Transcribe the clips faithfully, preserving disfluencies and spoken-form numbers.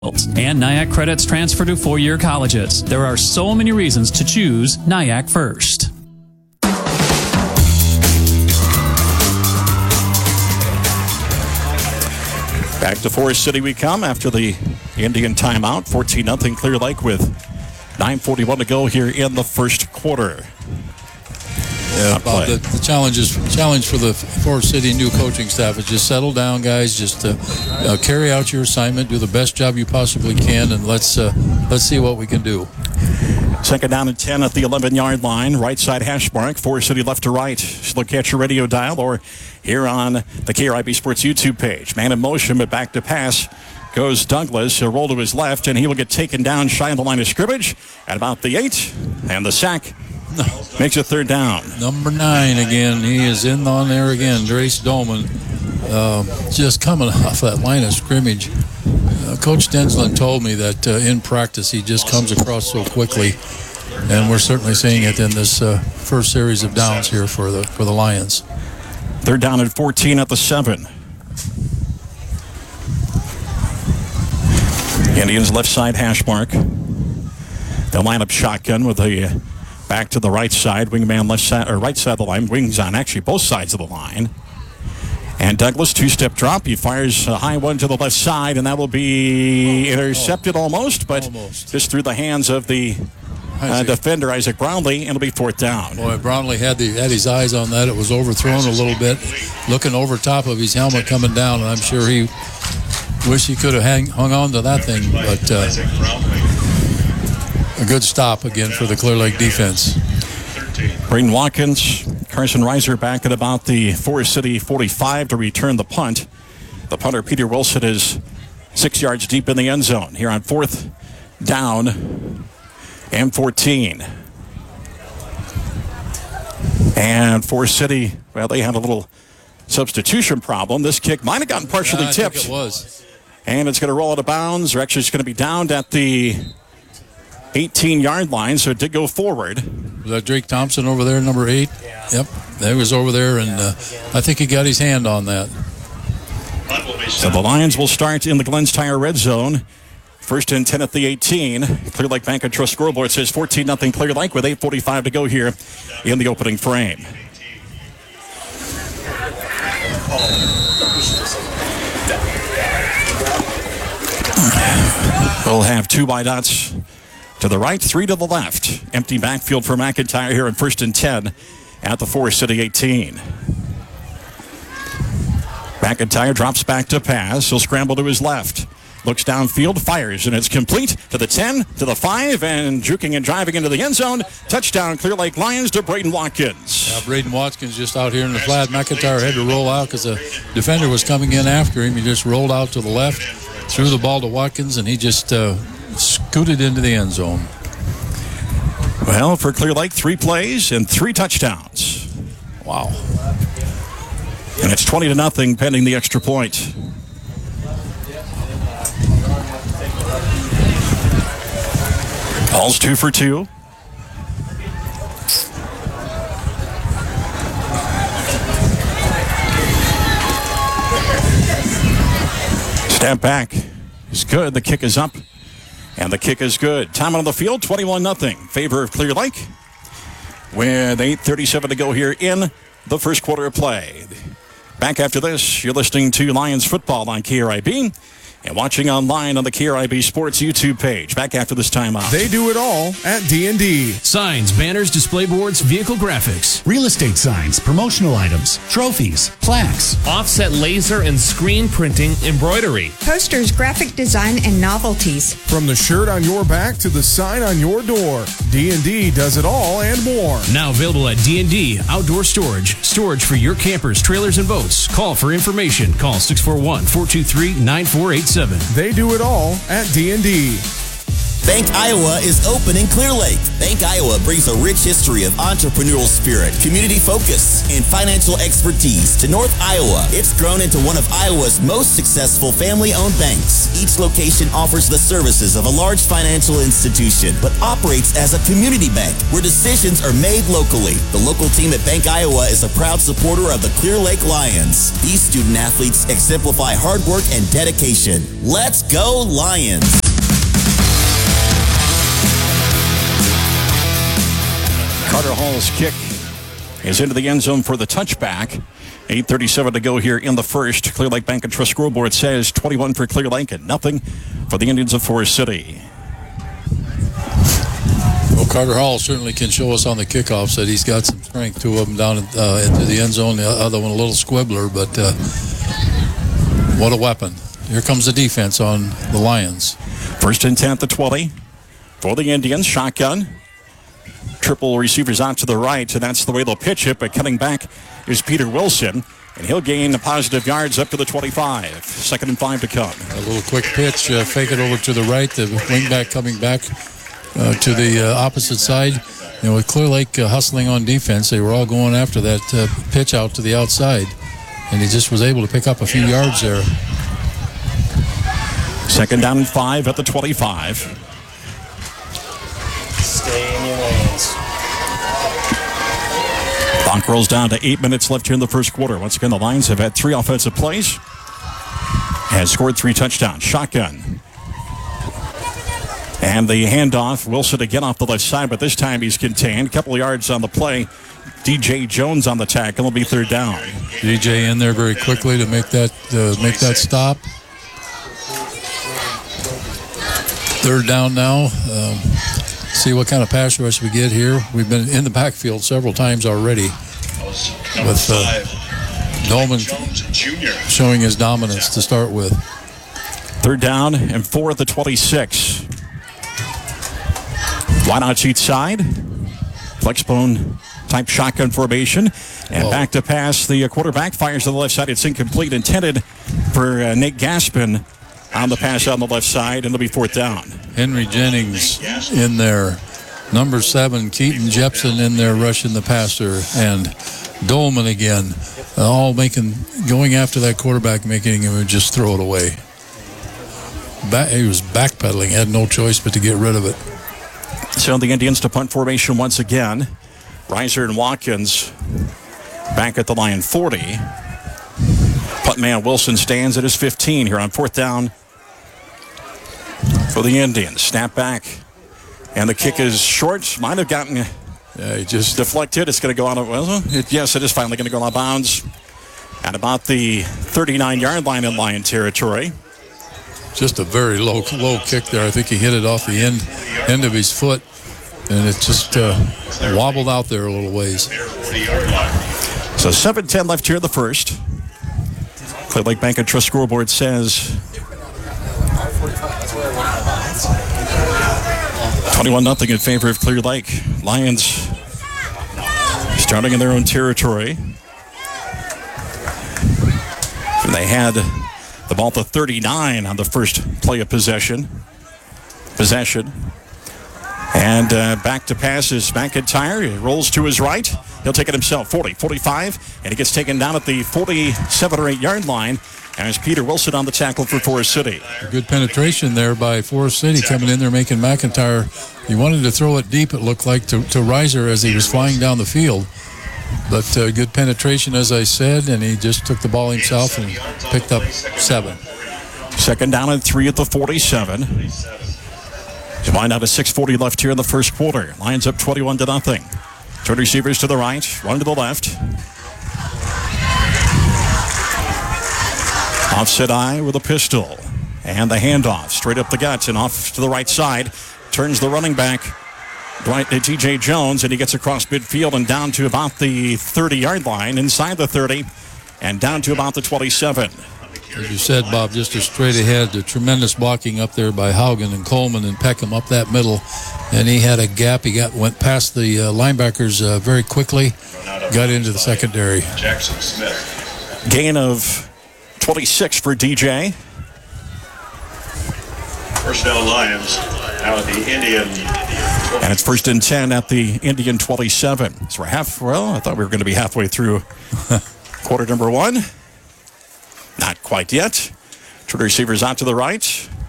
And Nyack credits transfer to four-year colleges. There are so many reasons to choose Nyack First. Back to Forest City we come after the Indian timeout. fourteen nothing Clear Lake with nine forty-one to go here in the first quarter. Yeah, Bob, the, the challenge is challenge for the Forest City new coaching staff is just settle down, guys. Just uh, uh, carry out your assignment, do the best job you possibly can, and let's uh, let's see what we can do. Second down and ten at the eleven-yard line. Right side hash mark. Forest City left to right. Just look at your radio dial or here on the K R I B Sports YouTube page. Man in motion, but back to pass goes Douglas. He'll roll to his left, and he will get taken down shy of the line of scrimmage at about the eight. And the sack makes a third down. Number nine again. He is in on there again. Drace Dolman uh, just coming off that line of scrimmage. Uh, Coach Densland told me that uh, in practice he just comes across so quickly, and we're certainly seeing it in this uh, first series of downs here for the for the Lions. They're down at fourteen at the seven. Indians left side hash mark. They'll line up shotgun with a back to the right side. Wingman left side or right side of the line. Wings on actually both sides of the line. And Douglas, two-step drop. He fires a high one to the left side, and that will be intercepted almost, but almost. Just through the hands of the uh, defender, Isaac Brownlee, and it'll be fourth down. Boy, Brownlee had, the, had his eyes on that. It was overthrown a little bit, looking over top of his helmet coming down, and I'm sure he wished he could have hang, hung on to that thing, but uh, a good stop again for the Clear Lake defense. Braden Watkins, Carson Reiser back at about the Forest City forty-five to return the punt. The punter, Peter Wilson, is six yards deep in the end zone here on fourth down and fourteen. And Forest City, well, they had a little substitution problem. This kick might have gotten partially yeah, I tipped. think it was. And it's going to roll out of bounds, or actually it's going to be downed at the eighteen-yard line, so it did go forward. Was that Drake Thompson over there, number eight? Yeah. Yep, he was over there, and uh, I think he got his hand on that. So the Lions will start in the Glenn's Tire red zone. First and ten at the eighteen. Clear Lake Bank and Trust scoreboard says fourteen nothing Clear Lake with eight forty-five to go here in the opening frame. We'll have two wideouts to the right, three to the left. Empty backfield for McIntyre here in first and ten at the Forest City eighteen. McIntyre drops back to pass. He'll scramble to his left. Looks downfield, fires, and it's complete to the ten, to the five, and juking and driving into the end zone. Touchdown, Clear Lake Lions to Braden Watkins. Yeah, Braden Watkins just out here in the flat. McIntyre had to roll out because the defender was coming in after him. He just rolled out to the left, threw the ball to Watkins, and he just uh, scooted into the end zone. Well, for Clear Lake, three plays and three touchdowns. Wow. And it's twenty to nothing pending the extra point. Ball's two for two. Step back is good. The kick is up. And the kick is good. Time on the field, twenty-one nothing. Favor of Clear Lake. With eight thirty-seven to go here in the first quarter of play. Back after this, you're listening to Lions football on K R I B. And watching online on the K R I B Sports YouTube page. Back after this timeout. They do it all at D and D. Signs, banners, display boards, vehicle graphics. Real estate signs, promotional items, trophies, plaques. Offset laser and screen printing, embroidery. Posters, graphic design, and novelties. From the shirt on your back to the sign on your door. D and D does it all and more. Now available at D and D Outdoor Storage. Storage for your campers, trailers, and boats. Call for information. Call six four one, four two three, nine four eight seven. They do it all at D and D. Bank Iowa is open in Clear Lake. They Bank Iowa brings a rich history of entrepreneurial spirit, community focus, and financial expertise to North Iowa. It's grown into one of Iowa's most successful family-owned banks. Each location offers the services of a large financial institution, but operates as a community bank where decisions are made locally. The local team at Bank Iowa is a proud supporter of the Clear Lake Lions. These student athletes exemplify hard work and dedication. Let's go Lions! Carter Hall's kick is into the end zone for the touchback. eight thirty-seven to go here in the first. Clear Lake Bank and Trust scoreboard says twenty-one for Clear Lake and nothing for the Indians of Forest City. Well, Carter Hall certainly can show us on the kickoffs that he's got some strength. Two of them down uh, into the end zone, the other one a little squibbler, but uh, what a weapon. Here comes the defense on the Lions. First and ten at the twenty for the Indians. Shotgun. Triple receivers out to the right, and that's the way they'll pitch it, but cutting back is Peter Wilson, and he'll gain positive yards up to the twenty-five. Second and five to come. A little quick pitch, uh, fake it over to the right, the wingback coming back uh, to the uh, opposite side. You know, with Clear Lake uh, hustling on defense, they were all going after that uh, pitch out to the outside, and he just was able to pick up a few yards there. Second down and five at the twenty-five. Stay in your lanes. Clock rolls down to eight minutes left here in the first quarter. Once again, the Lions have had three offensive plays and scored three touchdowns. Shotgun. And the handoff. Wilson again off the left side, but this time he's contained. A couple of yards on the play. D J Jones on the tackle. It'll be third down. D J in there very quickly to make that uh, make that stop. Third down now. Um, see what kind of pass rush we get here. We've been in the backfield several times already with uh, Dolman showing his dominance to start with. Third down and four at the twenty-six. Wideouts each side. Flexbone type shotgun formation. And Whoa. Back to pass. The quarterback fires to the left side. It's incomplete. Intended for uh, Nate Gaspin on the pass on the left side, and it'll be fourth down. Henry Jennings in there. Number seven, Keaton Jepson in there rushing the passer. And Dolman again. Uh, all making, going after that quarterback, making him just throw it away. Back, he was backpedaling, had no choice but to get rid of it. So the Indians to punt formation once again. Reiser and Watkins back at the line forty. Punt man Wilson stands at his fifteen here on fourth down for the Indians. Snap back. And the kick is short. Might have gotten yeah, he just deflected. It's going to go out of, well, it, yes, it is finally going to go out of bounds at about the thirty-nine-yard line in Lion territory. Just a very low low kick there. I think he hit it off the end end of his foot, and it just uh, wobbled out there a little ways. So seven ten left here in the first. Clear Lake Bank and Trust scoreboard says twenty-one nothing in favor of Clear Lake. Lions starting in their own territory. And they had the ball to thirty-nine on the first play of possession. Possession. And uh, back to pass is McIntyre. He rolls to his right. He'll take it himself. forty, forty-five. And he gets taken down at the forty-seven or eight-yard line. And it's Peter Wilson on the tackle for Forest City. Good penetration there by Forest City coming in there making McIntyre. He wanted to throw it deep, it looked like, to, to Reiser as he was flying down the field. But uh, good penetration, as I said, and he just took the ball himself and picked up seven. Second down and three at the forty-seven. You wind out a six forty left here in the first quarter. Lions up twenty-one to nothing. Two receivers to the right, one to the left. Offset eye with a pistol. And the handoff straight up the guts and off to the right side. Turns the running back right to T J Jones, and he gets across midfield and down to about the thirty-yard line, inside the thirty, and down to about the twenty-seven. As you said, Bob, just a straight ahead, the tremendous blocking up there by Haugen and Coleman and Peckham up that middle. And he had a gap. He got went past the uh, linebackers uh, very quickly, got into the secondary. Jackson Smith. Gain of twenty-six for D J. First down Lions. Now at the Indian And it's first and ten at the Indian twenty-seven. So we're half, well, I thought we were going to be halfway through quarter number one. Not quite yet. Two receivers out to the right.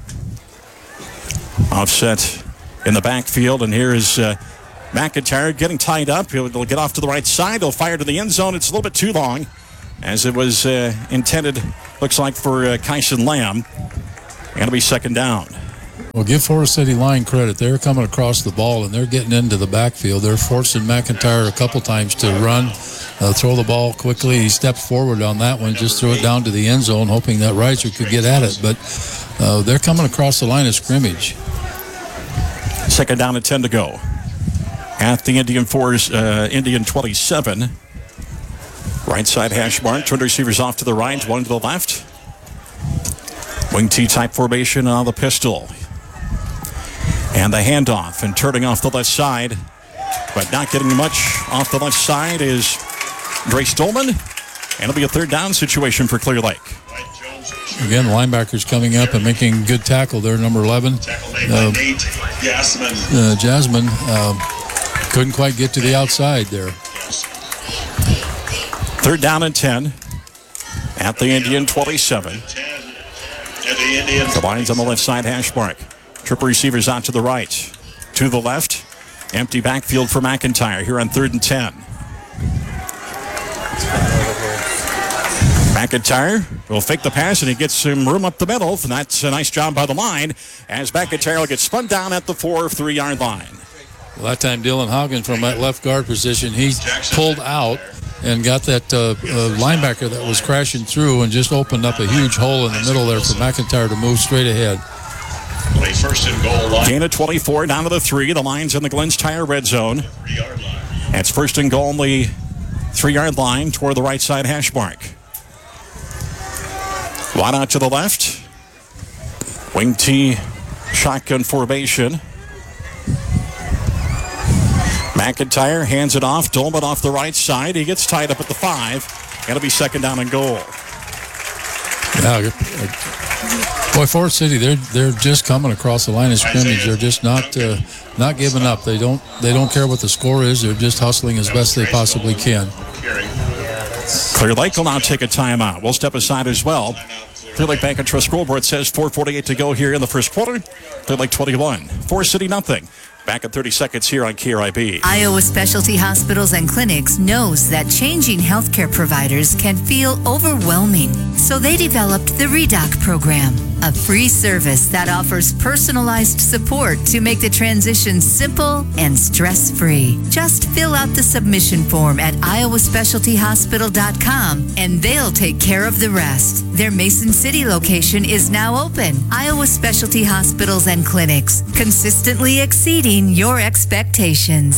Offset in the backfield, and here is uh, McIntyre getting tied up. He'll, he'll get off to the right side. He'll fire to the end zone. It's a little bit too long, as it was uh, intended, looks like, for uh, Kyson Lamb. And it'll be second down. Well, give Forest City line credit. They're coming across the ball, and they're getting into the backfield. They're forcing McIntyre a couple times to run, uh, throw the ball quickly. He stepped forward on that one, just threw it down to the end zone, hoping that Reiser could get at it. But uh, they're coming across the line of scrimmage. Second down and ten to go. At the Indian fours, uh, Indian twenty-seven. Right side hash mark. Two receivers off to the right, one to the left. Wing T type formation on the pistol. And the handoff, and turning off the left side, but not getting much off the left side is Grace Dolman. And it'll be a third down situation for Clear Lake. Again, linebackers coming up and making good tackle there, number eleven. Uh, uh, Jasmine uh, couldn't quite get to the outside there. Third down and ten at the Indian twenty-seven. The Lions on the left side hash mark. Triple receivers out to the right. To the left. Empty backfield for McIntyre here on third and ten. McIntyre will fake the pass, and he gets some room up the middle. And that's a nice job by the line, as McIntyre will get spun down at the four, three-yard line. Well, that time Dylan Haugen from that left guard position, he pulled out and got that uh, uh, linebacker that was crashing through and just opened up a huge hole in the middle there for McIntyre to move straight ahead. Play first and goal line. Gain of twenty-four, down to the three. The Lions in the Glens Tire red zone. It's first and goal on the three-yard line toward the right side hash mark. Wide out to the left. Wing T shotgun formation. McIntyre hands it off. Dolman off the right side. He gets tied up at the five. It'll be second down and goal. Yeah, boy, Forest City, they're they're just coming across the line of scrimmage. They're just not uh, not giving up. They don't they don't care what the score is. They're just hustling as best they possibly can. Clear Lake will now take a timeout. We'll step aside as well. Clear Lake Bank and Trust scoreboard says four forty-eight to go here in the first quarter. Clear Lake twenty-one. Forest City nothing. Back in thirty seconds here on K R I B. Iowa Specialty Hospitals and Clinics knows that changing healthcare providers can feel overwhelming. So they developed the ReDoc program, a free service that offers personalized support to make the transition simple and stress-free. Just fill out the submission form at iowa specialty hospital dot com and they'll take care of the rest. Their Mason City location is now open. Iowa Specialty Hospitals and Clinics, consistently exceeding your expectations.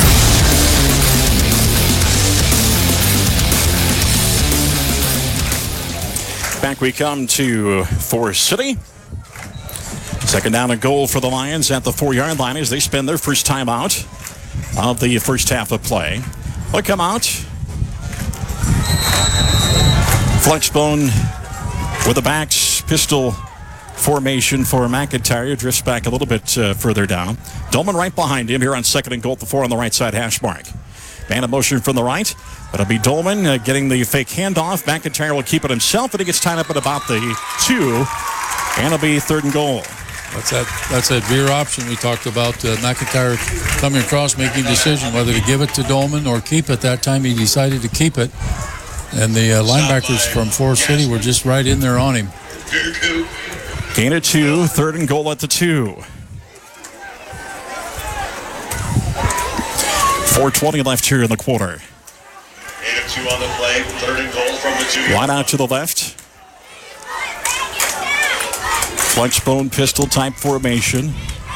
Back we come to Forest City. Second down and goal for the Lions at the four-yard line as they spend their first time out of the first half of play. They'll come out. Flexbone with the backs, pistol formation for McIntyre. Drifts back a little bit uh, further down. Dolman right behind him here on second and goal at the four on the right side hash mark. Man in motion from the right. That'll be Dolman uh, getting the fake handoff. McIntyre will keep it himself, and he gets tied up at about the two. And it'll be third and goal. That's that that's that veer option we talked about. Uh, McIntyre coming across, making a decision whether to give it to Dolman or keep it. That time he decided to keep it. And the uh, linebackers from Forest City were just right in there on him. Gain of two, third and goal at the two. four twenty left here in the quarter. Gain of two on the play, third and goal from the two. Wide out to the left. Flexbone pistol type formation.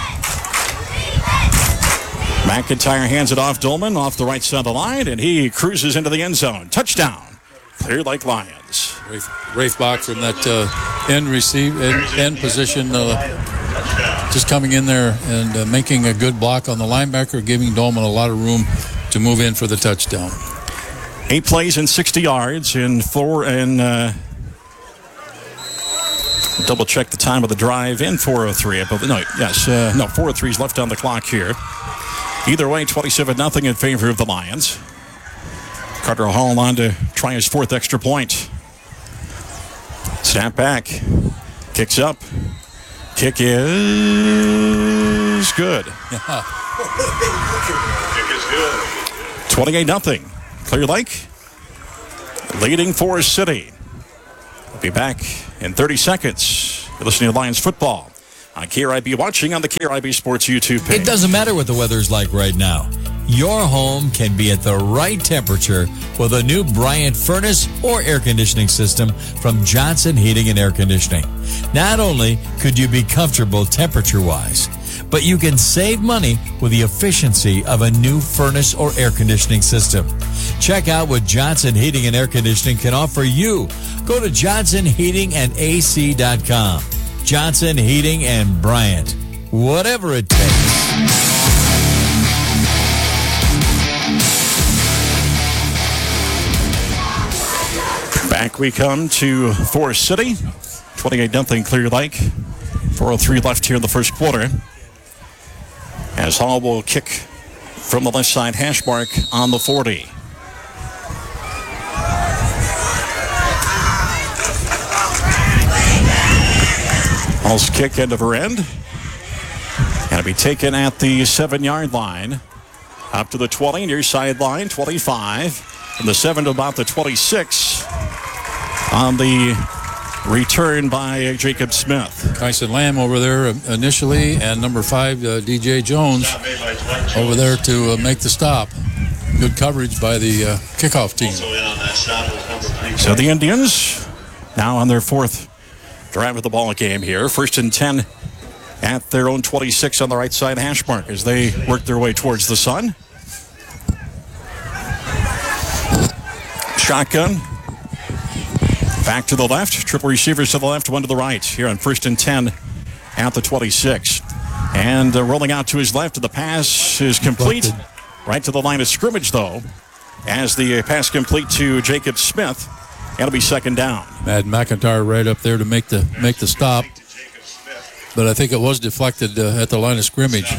McIntyre hands it off Dolman off the right side of the line, and he cruises into the end zone. Touchdown. Clear Lake Lions. Rafe, Rafe Bach from that uh, end receive end, end position, uh, just coming in there and uh, making a good block on the linebacker, giving Dolman a lot of room to move in for the touchdown. Eight plays and sixty yards in four and uh, double check the time of the drive in four oh three. I believe. No, yes, uh, no, four oh three is left on the clock here. Either way, twenty-seven nothing in favor of the Lions. Carter Hall on to try his fourth extra point. Snap back. Kicks up. Kick is good. Kick is good. twenty-eight nothing. Clear Lake leading Forest City. We'll be back in thirty seconds. You're listening to Lions football on K R I B, watching on the K R I B Sports YouTube page. It doesn't matter what the weather's like right now. Your home can be at the right temperature with a new Bryant furnace or air conditioning system from Johnson Heating and Air Conditioning. Not only could you be comfortable temperature-wise, but you can save money with the efficiency of a new furnace or air conditioning system. Check out what Johnson Heating and Air Conditioning can offer you. Go to johnson heating and a c dot com. Johnson Heating and Bryant. Whatever it takes. Back we come to Forest City. twenty-eight nothing Clear Lake. four oh three left here in the first quarter. As Hall will kick from the left side hash mark on the forty. Hall's kick end over end. Going to be taken at the seven-yard line. Up to the twenty, near sideline, twenty-five. From the seven to about the twenty-six. On the return by Jacob Smith. Kyson Lamb over there initially, and number five, uh, D J Jones, over there to uh, make the stop. Good coverage by the uh, kickoff team. So the Indians now on their fourth drive of the ball game here. First and ten at their own twenty-six on the right side hash mark as they work their way towards the sun. Shotgun. Back to the left. Triple receivers to the left, one to the right. Here on first and ten at the twenty-six. And uh, rolling out to his left. The pass is complete. Right to the line of scrimmage, though, as the pass complete to Jacob Smith. It'll be second down. Matt McIntyre right up there to make the make the stop. But I think it was deflected uh, at the line of scrimmage.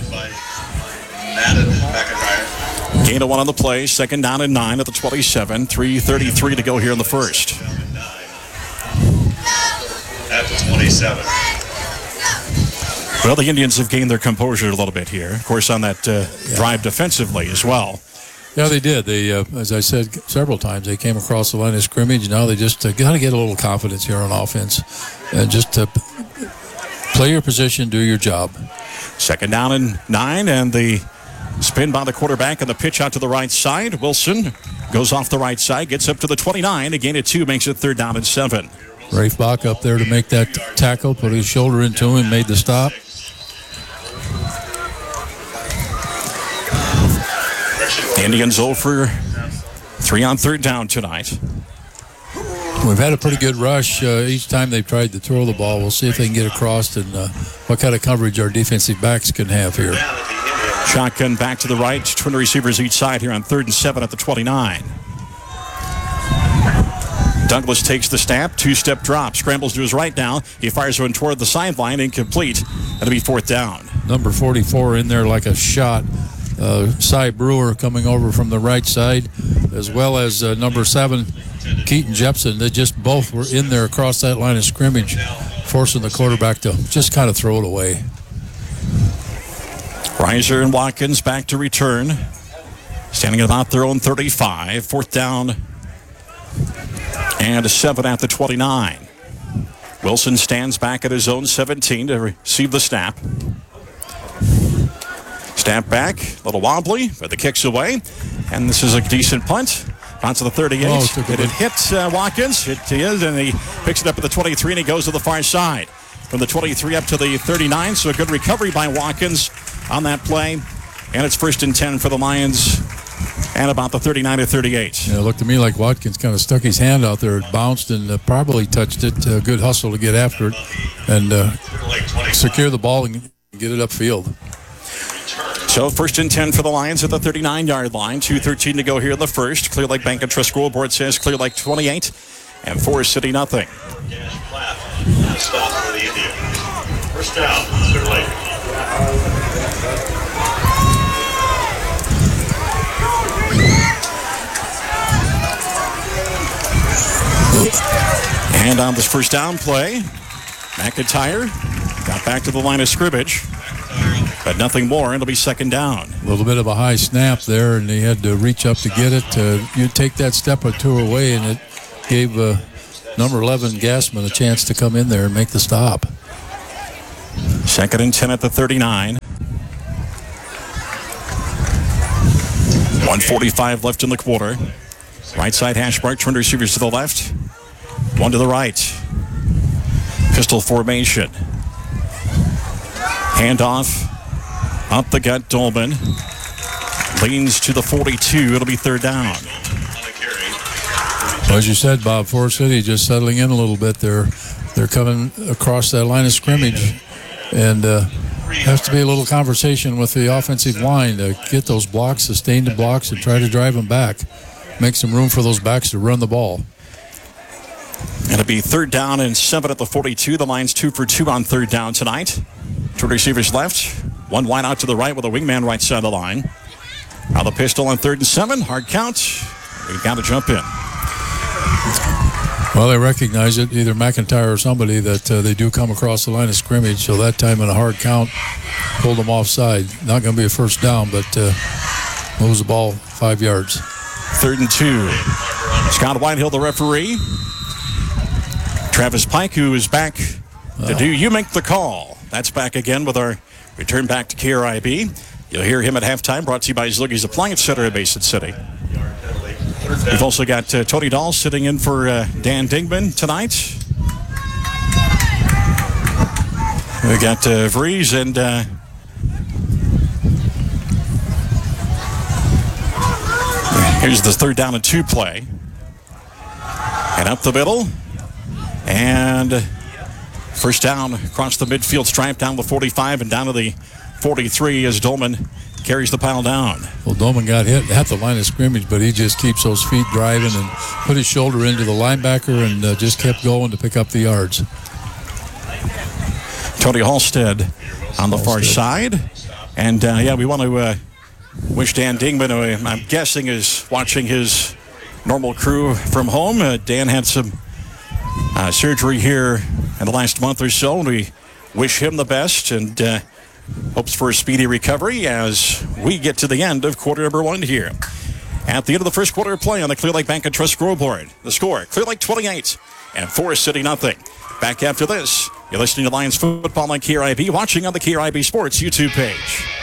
Gain of one on the play. Second down and nine at the twenty-seven. three thirty-three to go here in the first. At the twenty-seven. Well, the Indians have gained their composure a little bit here. Of course, on that uh, yeah. drive defensively as well. Yeah, they did. They, uh, as I said several times, they came across the line of scrimmage. Now they just uh, got to get a little confidence here on offense. And just uh, play your position, do your job. Second down and nine, and the spin by the quarterback and the pitch out to the right side. Wilson goes off the right side, gets up to the twenty-nine. A gain of two makes it third down and seven. Rafe Bach up there to make that tackle, put his shoulder into him, made the stop. The Indians zero for three on third down tonight. We've had a pretty good rush uh, each time they've tried to throw the ball. We'll see if they can get across and uh, what kind of coverage our defensive backs can have here. Shotgun back to the right, twin receivers each side here on third and seven at the twenty-nine. Douglas takes the snap, two-step drop, scrambles to his right now. He fires one toward the sideline, incomplete. That'll be fourth down. Number forty-four in there like a shot. Uh, Cy Brewer coming over from the right side, as well as uh, number seven, Keaton Jepson. They just both were in there across that line of scrimmage, forcing the quarterback to just kind of throw it away. Reiser and Watkins back to return. Standing at about their own thirty-five. Fourth down and a seven at the twenty-nine. Wilson stands back at his own seventeen to receive the snap. Snap back, a little wobbly, but the kick's away. And this is a decent punt. On to the thirty-eight. Oh, it had hit uh, Watkins. It is, and he picks it up at the twenty-three, and he goes to the far side. From the twenty-three up to the thirty-nine, so a good recovery by Watkins on that play. And it's first and ten for the Lions at about the thirty-nine to thirty-eight. Yeah, it looked to me like Watkins kind of stuck his hand out there. It bounced and uh, probably touched it. Uh, good hustle to get after it and uh, secure the ball and get it upfield. So first and ten for the Lions at the thirty-nine-yard line. two thirteen to go here in the first. Clear Lake Bank and Trust scoreboard says Clear Lake twenty-eight and Forest City nothing. Stop for the Indians. First down, Clear Lake. And on this first down play, McIntyre got back to the line of scrimmage, but nothing more. It'll be second down. A little bit of a high snap there, and he had to reach up to get it. Uh, you take that step or two away, and it gave uh, number eleven Gassman a chance to come in there and make the stop. Second and ten at the thirty-nine. one forty-five left in the quarter. Right side hash mark, turn receivers to the left. One to the right. Pistol formation. Handoff. Up the gut, Dolman. Leans to the forty-two. It'll be third down. Well, as you said, Bob, Forest City just settling in a little bit. They're, they're coming across that line of scrimmage. And uh, has to be a little conversation with the offensive line to get those blocks, sustain the blocks, and try to drive them back. Make some room for those backs to run the ball. It'll be third down and seven at the forty-two. The line's two for two on third down tonight. Two receivers left. One wide out to the right with a wingman right side of the line. Now the pistol on third and seven. Hard count. We've got to jump in. Well, they recognize it, either McIntyre or somebody, that uh, they do come across the line of scrimmage. So that time in a hard count, pulled them offside. Not going to be a first down, but uh, moves the ball five yards. Third and two. Scott Whitehill, the referee. Travis Pike, who is back to do You Make the Call. That's back again with our return back to K R I B. You'll hear him at halftime, brought to you by Zluggy's Appliance Center at Basin City. We've also got uh, Tony Dahl sitting in for uh, Dan Dingman tonight. We got uh, Vries and uh, here's the third down and two play. And up the middle. And first down across the midfield stripe, down the forty-five and down to the forty-three as Dolman carries the pile down. Well, Dolman got hit at the line of scrimmage, but he just keeps those feet driving and put his shoulder into the linebacker and uh, just kept going to pick up the yards. Tony Halstead on the Halstead. far side. And, uh, yeah, we want to uh, wish Dan Dingman, who I'm guessing is watching his normal crew from home. Uh, Dan had some uh, surgery here in the last month or so, and we wish him the best and uh, hopes for a speedy recovery as we get to the end of quarter number one here. At the end of the first quarter of play on the Clear Lake Bank and Trust scoreboard, the score, Clear Lake twenty-eight and Forest City nothing. Back after this, you're listening to Lions Football on K R I B, watching on the K R I B Sports YouTube page.